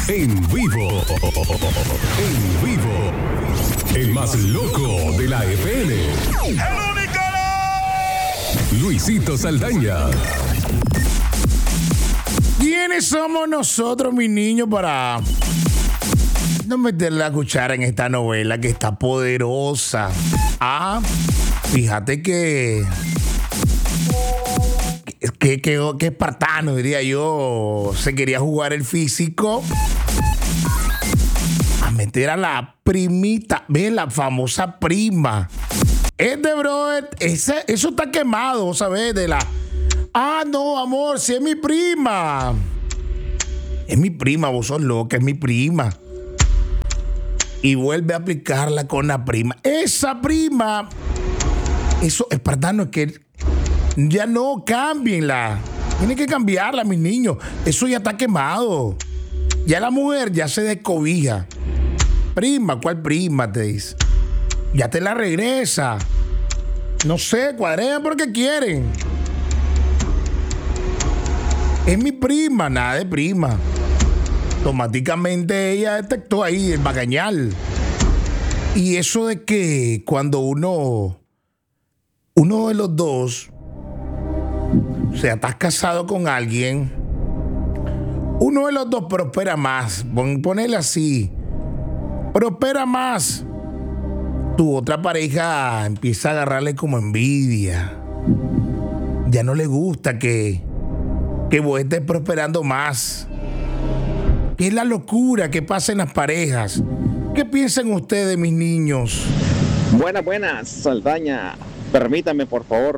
En vivo. En vivo. El más loco de la FM. ¡El único! Luisito Saldaña. ¿Quiénes somos nosotros, mis niños, para no meter la cuchara en esta novela que está poderosa? Fíjate que espartano, diría yo, se quería jugar el físico a meter a la primita, ve, la famosa prima. Brother, eso está quemado, ¿sabes? No, amor, si es mi prima. Es mi prima, vos sos loca, es mi prima. Y vuelve a aplicarla con la prima. Esa prima, eso, espartano, es que ya no, cámbienla. Tienen que cambiarla, mis niños. Eso ya está quemado. Ya la mujer ya se descobija. Prima, ¿cuál prima? Te dice. Ya te la regresa. No sé, cuadren porque quieren. Es mi prima, nada de prima. Automáticamente ella detectó ahí el bagañal. Y eso de que cuando uno de los dos, o sea, estás casado con alguien, uno de los dos prospera más. Ponele así. Prospera más. Tu otra pareja empieza a agarrarle como envidia. Ya no le gusta que vos estés prosperando más. ¿Qué es la locura que pasa en las parejas? ¿Qué piensan ustedes, mis niños? Buenas, Saldaña. Permítame, por favor,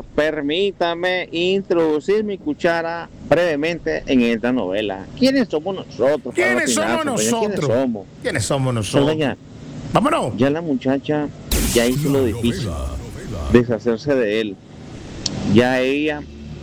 introducir mi cuchara brevemente en esta novela. ¿Quiénes somos nosotros? ¿Quiénes somos nosotros? ¿Quiénes somos nosotros? Saldaña, vámonos. ya la muchacha ya hizo lo difícil, deshacerse de él. Ya ella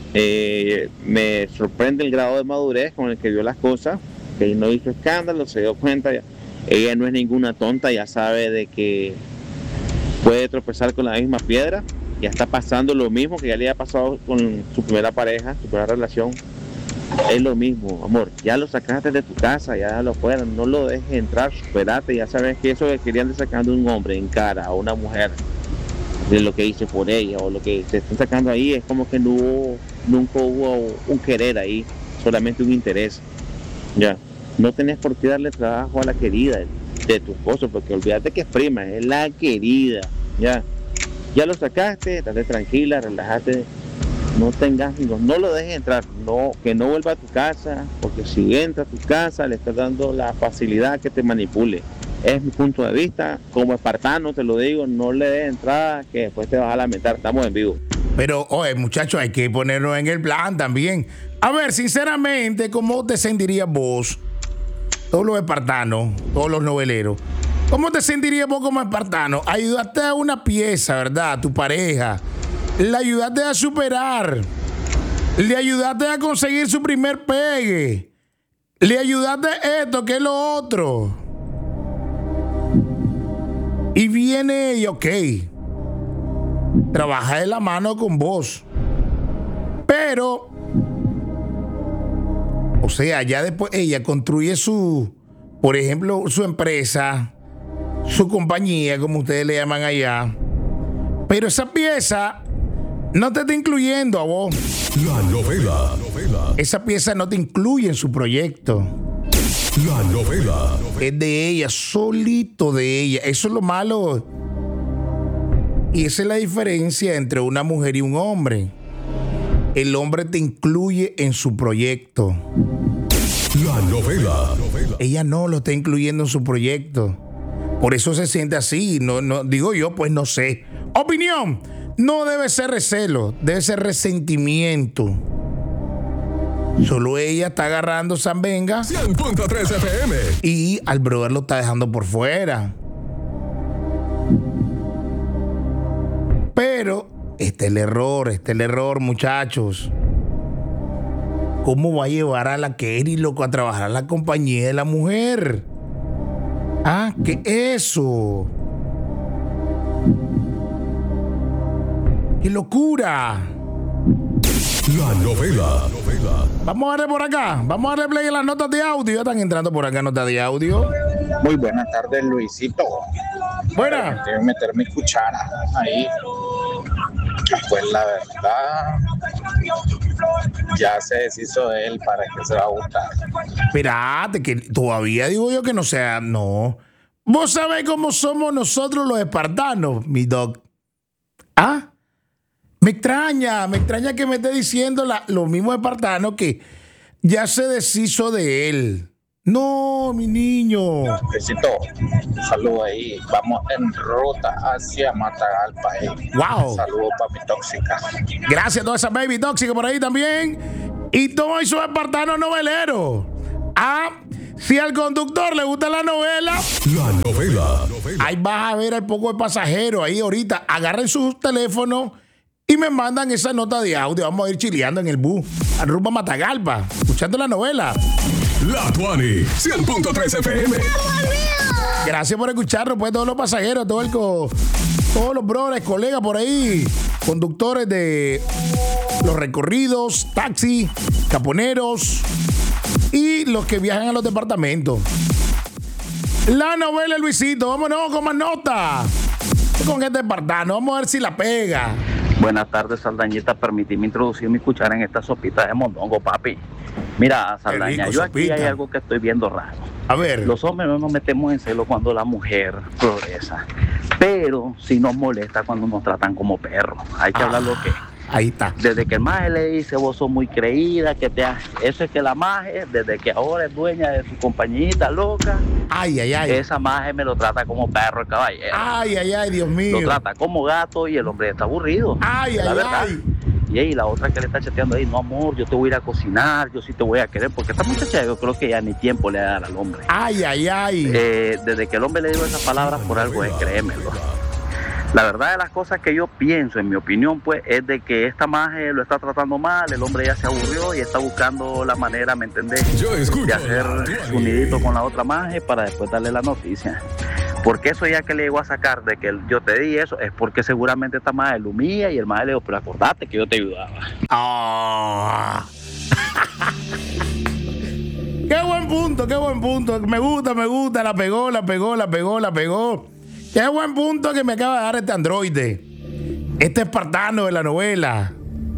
me sorprende el grado de madurez con el que vio las cosas, que no hizo escándalo, se dio cuenta. Ella no es ninguna tonta, ya sabe de que puede tropezar con la misma piedra. Ya está pasando lo mismo que ya le había pasado con su primera pareja, su primera relación. Es lo mismo, amor. Ya lo sacaste de tu casa, ya lo fuera, no lo dejes entrar, superate. Ya sabes que eso que querían de sacar de un hombre en cara a una mujer, de lo que hice por ella o lo que se están sacando ahí, es como que nunca hubo un querer ahí, solamente un interés. Ya, no tenés por qué darle trabajo a la querida de tu esposo, porque olvídate que es prima, es la querida. Ya lo sacaste, estate tranquila, relájate, no lo dejes entrar, que no vuelva a tu casa, porque si entra a tu casa le estás dando la facilidad que te manipule. Es mi punto de vista, como espartano te lo digo, no le des entrada, que después te vas a lamentar. Estamos en vivo. Pero, oye, muchachos, hay que ponernos en el plan también. A ver, sinceramente, ¿cómo te sentirías vos? Todos los espartanos, todos los noveleros. ¿Cómo te sentirías vos como espartano? Ayudaste a una pieza, ¿verdad? A tu pareja. Le ayudaste a superar. Le ayudaste a conseguir su primer pegue. Le ayudaste esto, que es lo otro. Y viene ella, ok. Trabaja de la mano con vos. Pero, o sea, ya después ella construye por ejemplo, su empresa, su compañía, como ustedes le llaman allá. Pero esa pieza no te está incluyendo a vos. La novela. Esa pieza no te incluye en su proyecto. La novela. Es de ella, solito de ella. Eso es lo malo. Y esa es la diferencia entre una mujer y un hombre. El hombre te incluye en su proyecto. La novela. Ella no lo está incluyendo en su proyecto. Por eso se siente así. No digo yo, pues no sé. Opinión. No debe ser recelo, debe ser resentimiento. Solo ella está agarrando zambenga 100.3 FM. y al brother lo está dejando por fuera. Pero este es el error, muchachos. ¿Cómo va a llevar a la Kerry, loco, a trabajar a la compañía de la mujer? ¿Qué es eso? ¡Qué locura! La novela. Vamos a darle por acá. Vamos a darle play a las notas de audio. Ya están entrando por acá notas de audio. Muy buenas tardes, Luisito. Buena. Debo meter mi cuchara ahí. Pues la verdad, ya se deshizo de él, para que se va a gustar. Espérate, que todavía digo yo que no sea, no. Vos sabés cómo somos nosotros los espartanos, mi doc. ¿Ah? Me extraña que me esté diciendo los mismos espartanos que ya se deshizo de él. No, mi niño. Luisito, saludo ahí. Vamos en ruta hacia Matagalpa. Wow. Saludos para mi tóxica. Gracias a toda esa baby tóxica por ahí también. Y todos esos espartanos noveleros. Ah, si al conductor le gusta la novela, ahí vas a ver al poco de pasajeros ahí ahorita. Agarren sus teléfonos y me mandan esa nota de audio. Vamos a ir chileando en el bus al rumbo a Matagalpa, escuchando la novela. La Tuani, 100.3 FM. Gracias por escucharnos, pues, todos los pasajeros, todos los brothers, colegas por ahí, conductores de los recorridos, taxi, caponeros y los que viajan a los departamentos. La novela, Luisito, vámonos con más nota. Con este espartano, vamos a ver si la pega. Buenas tardes, Saldañita. Permíteme introducir mi cuchara en esta sopita de mondongo, papi. Mira, Saldaña, yo aquí hay algo que estoy viendo raro. A ver. Los hombres no nos metemos en celo cuando la mujer progresa, pero sí nos molesta cuando nos tratan como perros. Hay que hablar lo que ahí está. Desde que el maje le dice, vos sos muy creída, eso es que la maje, desde que ahora es dueña de su compañita loca, esa maje me lo trata como perro el caballero. Ay, Dios mío. Lo trata como gato y el hombre está aburrido. La verdad. Y la otra que le está chateando ahí, no, amor, yo te voy a ir a cocinar, yo sí te voy a querer, porque esta muchacha yo creo que ya ni tiempo le da al hombre. Desde que el hombre le dijo esas palabras, por algo es, créemelo. La verdad de las cosas que yo pienso, en mi opinión, pues, es de que esta maje lo está tratando mal, el hombre ya se aburrió y está buscando la manera, ¿me entendés?, de hacer su nidito con la otra maje para después darle la noticia. Porque eso ya que le llegó a sacar de que yo te di eso, es porque seguramente esta maje lo humilla y el maje le dijo, pero acordate que yo te ayudaba. Qué buen punto. Me gusta, la pegó. Qué buen punto que me acaba de dar este androide. Este espartano de la novela.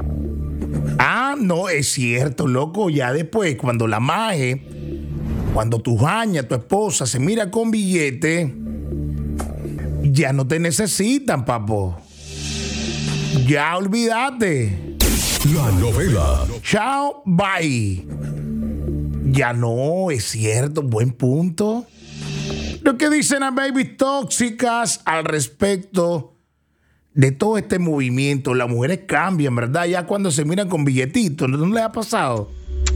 No, es cierto, loco. Ya después, cuando la maje, cuando tu jaña, tu esposa, se mira con billete, ya no te necesitan, papo. Ya olvídate. La novela. Chao, bye. Ya no, es cierto, buen punto. Lo que dicen las babies tóxicas al respecto de todo este movimiento. Las mujeres cambian, ¿verdad? Ya cuando se miran con billetitos, ¿no les ha pasado?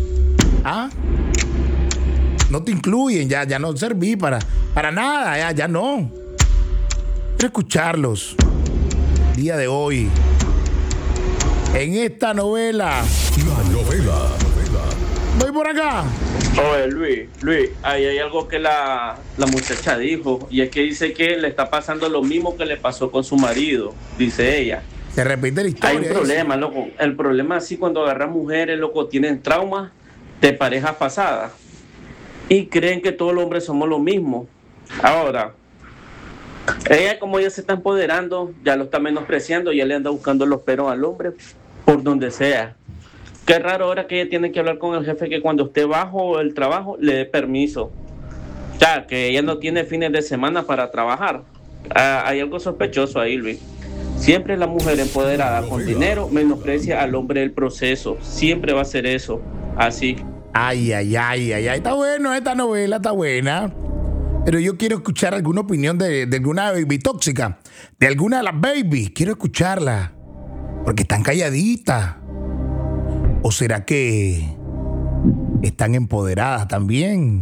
No te incluyen, ya no serví para nada, ya no. Quiero escucharlos día de hoy en esta novela. La novela. Voy por acá. Oye, Luis, ahí hay algo que la muchacha dijo, y es que dice que le está pasando lo mismo que le pasó con su marido, dice ella. Se repite la historia. Hay un problema, loco. El problema es así cuando agarras mujeres, loco, tienen traumas de parejas pasadas y creen que todos los hombres somos lo mismo. Ahora, como ella se está empoderando, ya lo está menospreciando, ya le anda buscando los peros al hombre por donde sea. Qué raro ahora que ella tiene que hablar con el jefe que cuando esté bajo el trabajo le dé permiso. Ya, que ella no tiene fines de semana para trabajar. Hay algo sospechoso ahí, Luis. Siempre la mujer empoderada con dinero menosprecia al hombre del proceso. Siempre va a ser eso. Así. Ay. Está bueno, esta novela está buena. Pero yo quiero escuchar alguna opinión de alguna baby tóxica. De alguna de las babies. Quiero escucharla. Porque están calladitas. ¿O será que están empoderadas también?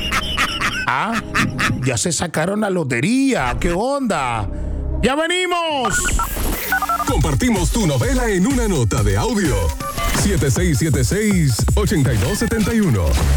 Ya se sacaron la lotería. ¿Qué onda? ¡Ya venimos! Compartimos tu novela en una nota de audio. 7676-8271